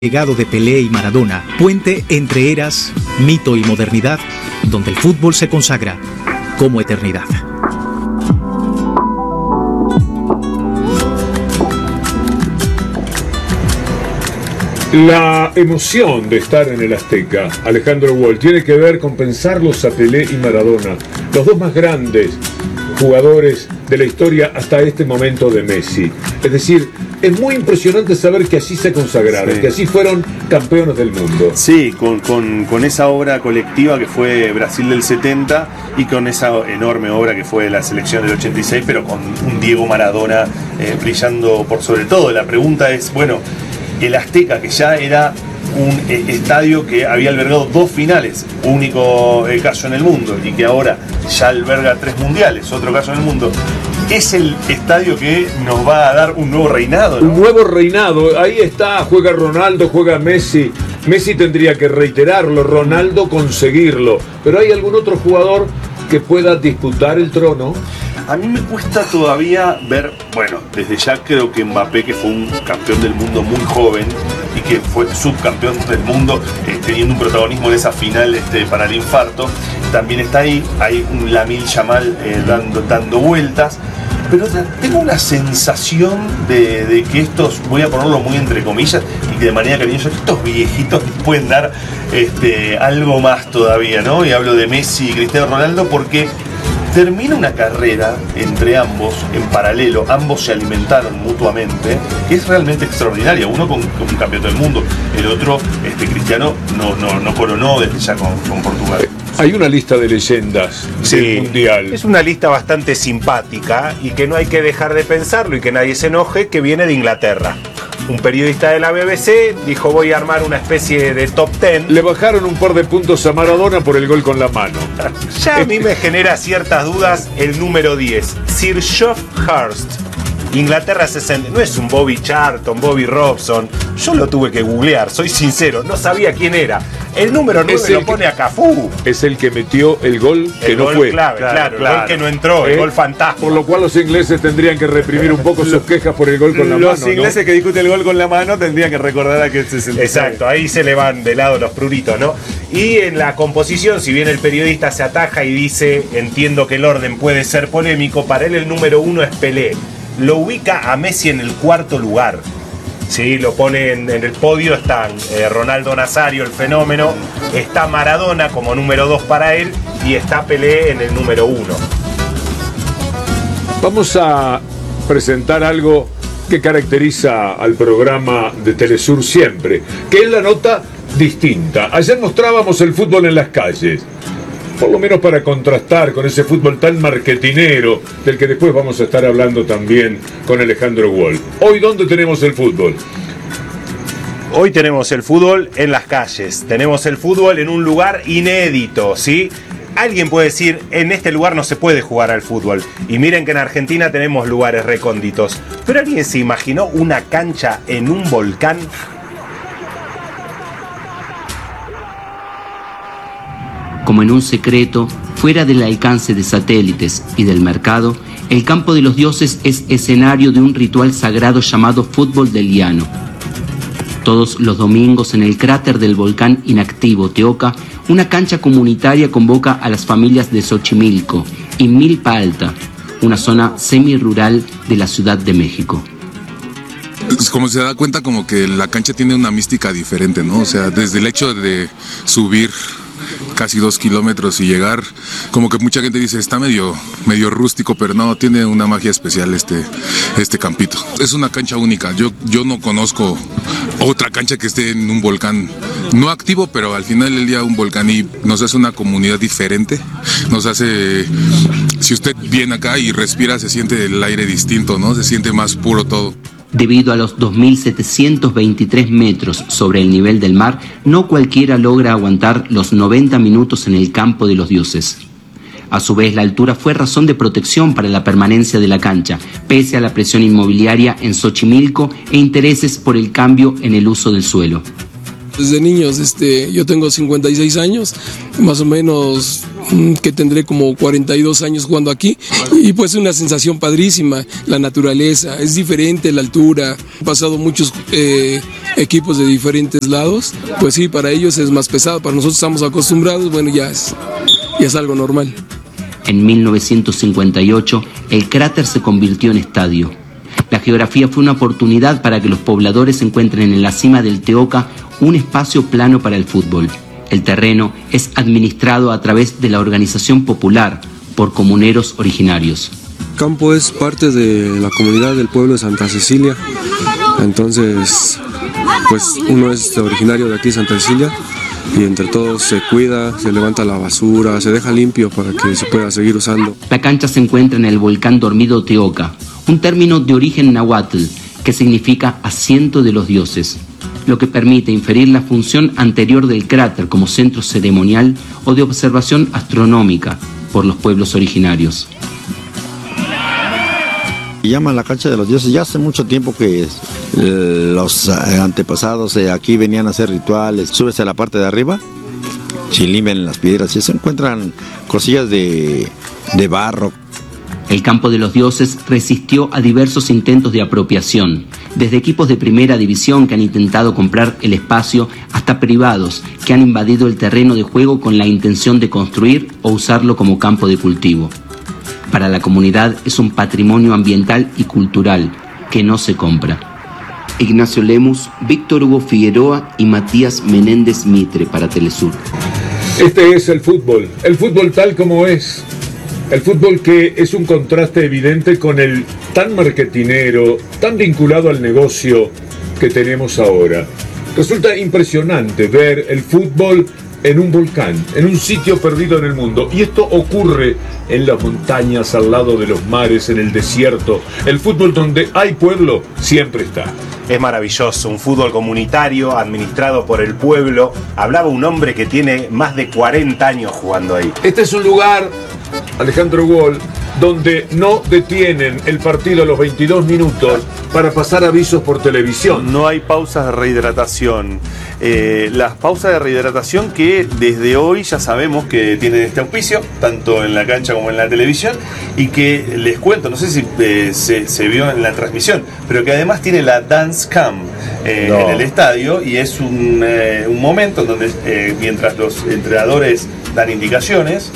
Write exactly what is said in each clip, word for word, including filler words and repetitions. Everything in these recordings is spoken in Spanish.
Legado de Pelé y Maradona, puente entre eras, mito y modernidad, donde el fútbol se consagra como eternidad. La emoción de estar en el Azteca, Alejandro Wall, tiene que ver con pensarlos a Pelé y Maradona, los dos más grandes jugadores de la historia hasta este momento de Messi. Es decir, es muy impresionante saber que así se consagraron, sí. que así fueron campeones del mundo. Sí, con, con, con esa obra colectiva que fue Brasil del setenta y con esa enorme obra que fue la selección del ochenta y seis, pero con un Diego Maradona eh, brillando por sobre todo. La pregunta es, bueno, el Azteca, que ya era un eh, estadio que había albergado dos finales, único eh, caso en el mundo, y que ahora ya alberga tres mundiales, otro caso en el mundo, es el estadio que nos va a dar un nuevo reinado, ¿no? Un nuevo reinado, ahí está, juega Ronaldo, juega Messi. Messi tendría que reiterarlo, Ronaldo conseguirlo, pero ¿hay algún otro jugador que pueda disputar el trono? A mí me cuesta todavía ver, bueno, desde ya creo que Mbappé, que fue un campeón del mundo muy joven y que fue subcampeón del mundo, eh, teniendo un protagonismo en esa final este, para el infarto, también está ahí. Hay un Lamine Yamal eh, dando, dando vueltas, pero tengo una sensación de, de que estos, voy a ponerlo muy entre comillas y que de manera cariñosa, que estos viejitos pueden dar este, algo más todavía, ¿no? Y hablo de Messi y Cristiano Ronaldo porque termina una carrera entre ambos en paralelo, ambos se alimentaron mutuamente, que es realmente extraordinaria. Uno con, con un campeonato del mundo, el otro, este Cristiano, no, no, no coronó desde ya con, con Portugal. Hay una lista de leyendas sí, del mundial. Es una lista bastante simpática y que no hay que dejar de pensarlo y que nadie se enoje, que viene de Inglaterra. Un periodista de la B B C dijo: voy a armar una especie de top ten. Le bajaron un par de puntos a Maradona por el gol con la mano. Ya a mí me genera ciertas dudas el número diez, Sir Geoff Hurst. Inglaterra sesenta, no es un Bobby Charlton, Bobby Robson. Yo lo tuve que googlear, soy sincero, no sabía quién era. El número nueve lo pone a Cafú. Es el que metió el gol que el no gol fue. Clave, claro, claro, claro. El gol que no entró, ¿Eh? el gol fantasma. Por lo cual los ingleses tendrían que reprimir un poco sus quejas por el gol con la los mano. Los ingleses, ¿no?, que discuten el gol con la mano tendrían que recordar a que se sesenta y seis. Exacto, ahí se le van de lado los pruritos, ¿no? Y en la composición, si bien el periodista se ataja y dice: entiendo que el orden puede ser polémico, para él el número uno es Pelé. Lo ubica a Messi en el cuarto lugar. Sí, lo pone en, en el podio, están eh, Ronaldo Nazario, el fenómeno, está Maradona como número dos para él y está Pelé en el número uno. Vamos a presentar algo que caracteriza al programa de Telesur siempre, que es la nota distinta. Ayer mostrábamos el fútbol en las calles, por lo menos para contrastar con ese fútbol tan marketinero del que después vamos a estar hablando también con Alejandro Wall. Hoy, ¿dónde tenemos el fútbol? Hoy tenemos el fútbol en las calles, tenemos el fútbol en un lugar inédito, ¿sí? Alguien puede decir: en este lugar no se puede jugar al fútbol. Y miren que en Argentina tenemos lugares recónditos. ¿Pero alguien se imaginó una cancha en un volcán? Como en un secreto, fuera del alcance de satélites y del mercado, el campo de los dioses es escenario de un ritual sagrado llamado fútbol del llano. Todos los domingos, en el cráter del volcán inactivo Teoca, una cancha comunitaria convoca a las familias de Xochimilco y Milpa Alta, una zona semi-rural de la Ciudad de México. Como se da cuenta, como que la cancha tiene una mística diferente, ¿no? O sea, desde el hecho de subir casi dos kilómetros y llegar, como que mucha gente dice: está medio, medio rústico, pero no, tiene una magia especial este, este campito. Es una cancha única. Yo, yo no conozco otra cancha que esté en un volcán no activo, pero al final del día un volcán, y nos hace una comunidad diferente. Nos hace, si usted viene acá y respira, se siente el aire distinto, ¿no? Se siente más puro todo. Debido a los dos mil setecientos veintitrés metros sobre el nivel del mar, no cualquiera logra aguantar los noventa minutos en el campo de los dioses. A su vez, la altura fue razón de protección para la permanencia de la cancha, pese a la presión inmobiliaria en Xochimilco e intereses por el cambio en el uso del suelo. Desde niños, este, yo tengo cincuenta y seis años, más o menos que tendré como cuarenta y dos años jugando aquí, y pues una sensación padrísima, la naturaleza, es diferente la altura. He pasado muchos eh, equipos de diferentes lados, pues sí, para ellos es más pesado, para nosotros estamos acostumbrados, bueno, ya es, ya es algo normal. En mil novecientos cincuenta y ocho, el cráter se convirtió en estadio. La geografía fue una oportunidad para que los pobladores encuentren en la cima del Teoca un espacio plano para el fútbol. El terreno es administrado a través de la organización popular por comuneros originarios. Campo es parte de la comunidad del pueblo de Santa Cecilia, entonces pues uno es originario de aquí, Santa Cecilia, y entre todos se cuida, se levanta la basura, se deja limpio para que se pueda seguir usando. La cancha se encuentra en el volcán dormido Teoca, un término de origen náhuatl que significa asiento de los dioses, lo que permite inferir la función anterior del cráter como centro ceremonial o de observación astronómica por los pueblos originarios. Llaman la cancha de los dioses, ya hace mucho tiempo que eh, los antepasados eh, aquí venían a hacer rituales. Subes a la parte de arriba, chilimen las piedras y se encuentran cosillas de, de barro. El campo de los dioses resistió a diversos intentos de apropiación, desde equipos de primera división que han intentado comprar el espacio hasta privados que han invadido el terreno de juego con la intención de construir o usarlo como campo de cultivo. Para la comunidad es un patrimonio ambiental y cultural que no se compra. Ignacio Lemus, Víctor Hugo Figueroa y Matías Menéndez Mitre para Telesur. Este es el fútbol, el fútbol tal como es. El fútbol que es un contraste evidente con el tan marketinero, tan vinculado al negocio que tenemos ahora. Resulta impresionante ver el fútbol en un volcán, en un sitio perdido en el mundo. Y esto ocurre en las montañas, al lado de los mares, en el desierto. El fútbol donde hay pueblo siempre está. Es maravilloso, un fútbol comunitario, administrado por el pueblo. Hablaba un hombre que tiene más de cuarenta años jugando ahí. Este es un lugar, Alejandro Wall, donde no detienen el partido a los veintidós minutos para pasar avisos por televisión. No hay pausas de rehidratación. Eh, las pausas de rehidratación que desde hoy ya sabemos que tienen este auspicio, tanto en la cancha como en la televisión, y que les cuento, no sé si eh, se, se vio en la transmisión, pero que además tiene la Dance Cam eh, no. en el estadio, y es un, eh, un momento en donde eh, mientras los entrenadores dan indicaciones,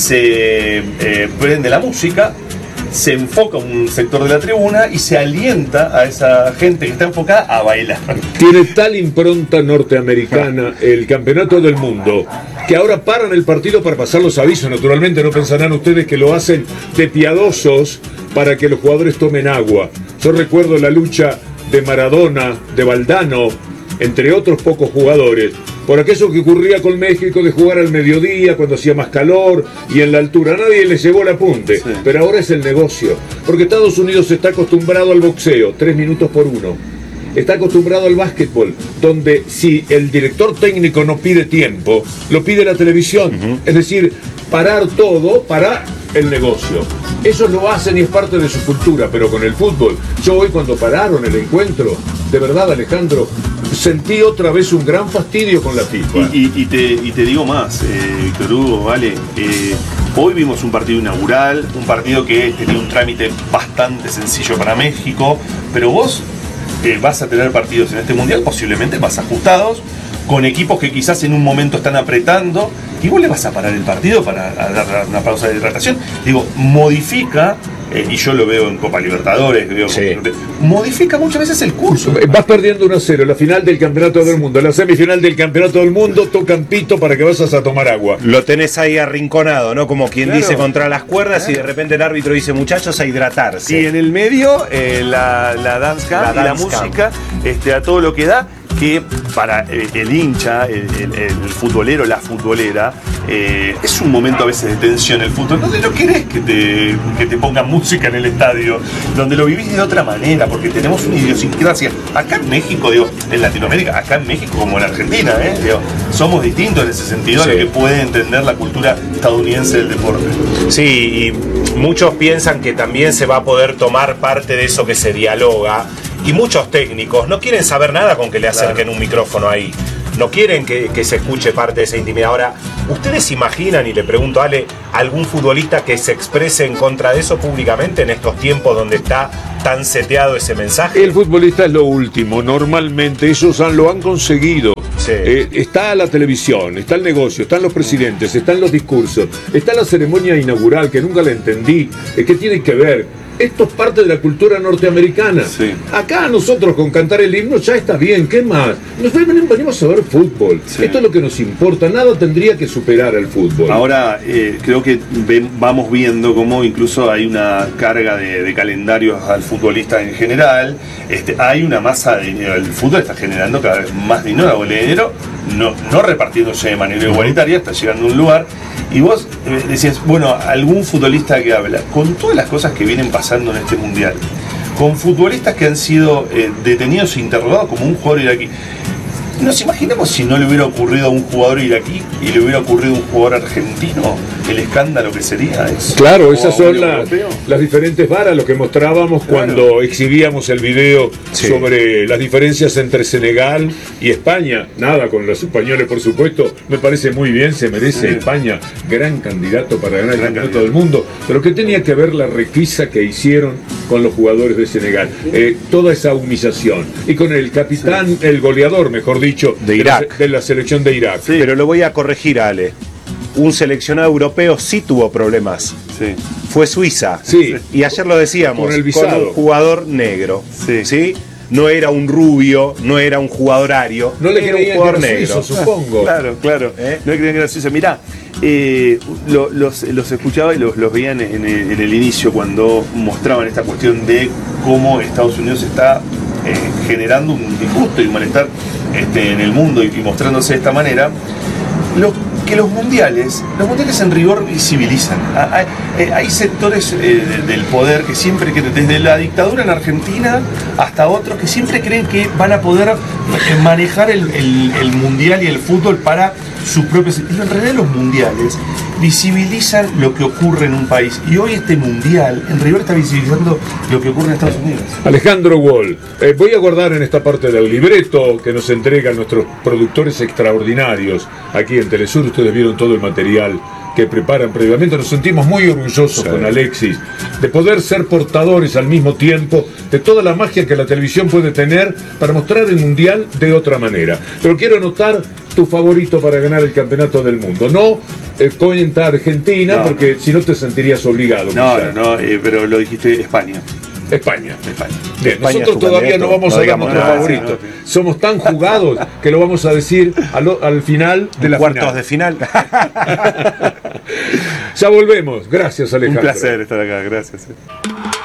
se eh, prende la música, se enfoca un sector de la tribuna y se alienta a esa gente que está enfocada a bailar. Tiene tal impronta norteamericana el campeonato del mundo que ahora paran el partido para pasar los avisos. Naturalmente no pensarán ustedes que lo hacen de piadosos para que los jugadores tomen agua. Yo recuerdo la lucha de Maradona, de Valdano, entre otros pocos jugadores, por aquello que ocurría con México de jugar al mediodía cuando hacía más calor y en la altura. Nadie le llevó el apunte, sí. Pero ahora es el negocio, porque Estados Unidos está acostumbrado al boxeo, tres minutos por uno. Está acostumbrado al básquetbol, donde si el director técnico no pide tiempo, lo pide la televisión. Uh-huh. Es decir, parar todo para el negocio. Ellos lo hacen y es parte de su cultura, pero con el fútbol, yo hoy cuando pararon el encuentro, de verdad, Alejandro, sentí otra vez un gran fastidio con la FIFA. Y, y, y, te, y te digo más, eh, Víctor Hugo, vale, eh, hoy vimos un partido inaugural, un partido que tenía un trámite bastante sencillo para México, pero vos eh, vas a tener partidos en este mundial posiblemente más ajustados, con equipos que quizás en un momento están apretando, y vos le vas a parar el partido para dar una pausa de hidratación. Digo, modifica, eh, y yo lo veo en Copa Libertadores, veo sí. modifica muchas veces el curso. Vas perdiendo uno a cero, la final del Campeonato del Mundo, la semifinal del Campeonato del Mundo, tocan pito para que vayas a tomar agua. Lo tenés ahí arrinconado, ¿no? Como quien claro. dice, contra las cuerdas, claro. y de repente el árbitro dice, muchachos, a hidratarse. Y en el medio, eh, la, la dance cam la y dance la música, este, a todo lo que da, que para el, el hincha, el, el, el futbolero, la futbolera, eh, es un momento a veces de tensión el fútbol, donde no querés que te, que te pongan música en el estadio, donde lo vivís de otra manera, porque tenemos una idiosincrasia. Acá en México, digo, en Latinoamérica, acá en México como en Argentina, eh, digo, somos distintos en ese sentido sí. a lo que puede entender la cultura estadounidense del deporte. Sí, y muchos piensan que también se va a poder tomar parte de eso que se dialoga. Y muchos técnicos no quieren saber nada con que le acerquen claro. un micrófono ahí. no quieren que, que se escuche parte de esa intimidad. Ahora, ¿ustedes imaginan, y le pregunto a Ale, algún futbolista que se exprese en contra de eso públicamente en estos tiempos donde está tan seteado ese mensaje? El futbolista es lo último, normalmente ellos han, lo han conseguido. Sí. Eh, está la televisión, está el negocio, están los presidentes, están los discursos, está la ceremonia inaugural que nunca la entendí. Eh, ¿Qué tiene que ver? Esto es parte de la cultura norteamericana. Sí. Acá nosotros con cantar el himno ya está bien, ¿qué más? Nos venimos a ver fútbol. Sí. Esto es lo que nos importa, nada tendría que superar al fútbol. Ahora eh, creo que ven, vamos viendo cómo incluso hay una carga de, de calendarios al futbolista en general. Este, hay una masa de dinero. El fútbol está generando cada vez más dinero, algo de dinero, no, no repartiéndose de manera igualitaria, está llegando a un lugar. Y vos eh, decías, bueno, algún futbolista que habla, con todas las cosas que vienen pasando en este mundial, con futbolistas que han sido eh, detenidos e interrogados como un jugador iraquí. ¿Nos imaginamos si no le hubiera ocurrido a un jugador iraquí y le hubiera ocurrido a un jugador argentino el escándalo que sería eso? Claro, esas son las, las diferentes varas, lo que mostrábamos claro. cuando exhibíamos el video sí. sobre las diferencias entre Senegal y España. Nada con los españoles, por supuesto, me parece muy bien, se merece sí. España, gran candidato para ganar el campeonato del mundo, pero que tenía que ver la requisa que hicieron con los jugadores de Senegal, eh, toda esa humillación, y con el capitán, sí. el goleador, mejor dicho, Dicho, de Irak, de la, de la selección de Irak. Sí. Pero lo voy a corregir, Ale. Un seleccionado europeo sí tuvo problemas. Sí. Fue Suiza. Sí. Y ayer lo decíamos, con, el visado. con un jugador negro. Sí. ¿Sí? No era un rubio, no era un jugador ario. No le era un jugador que era negro. Suizo, supongo. Claro, claro. ¿Eh? No le creían que era suizo. Mirá, eh, lo, los, los escuchaba y los, los veían en el, en el inicio cuando mostraban esta cuestión de cómo Estados Unidos está eh, generando un disgusto y un malestar este, en el mundo y, y mostrándose de esta manera. Lo, que los mundiales, los mundiales en rigor visibilizan. Hay, hay sectores eh, del poder que siempre, que desde la dictadura en Argentina hasta otros, que siempre creen que van a poder manejar el, el, el mundial y el fútbol para sus propios... Y en realidad los mundiales visibilizan lo que ocurre en un país. Y hoy este mundial, en rigor, está visibilizando lo que ocurre en Estados Unidos. Alejandro Wall, eh, voy a guardar en esta parte del libreto que nos entregan nuestros productores extraordinarios aquí en Telesur. Ustedes vieron todo el material que preparan previamente. Nos sentimos muy orgullosos sí. con Alexis de poder ser portadores al mismo tiempo de toda la magia que la televisión puede tener para mostrar el mundial de otra manera. Pero quiero anotar tu favorito para ganar el campeonato del mundo. No eh, cuenta Argentina, no, porque no. si no te sentirías obligado. No, no, no eh, pero lo dijiste España. España. España. Bien, España nosotros todavía no vamos no a dar nuestro nada, favorito. No, no. Somos tan jugados que lo vamos a decir al, al final de la cuartos final. de final. Ya volvemos. Gracias, Alejandro. Un placer estar acá. Gracias.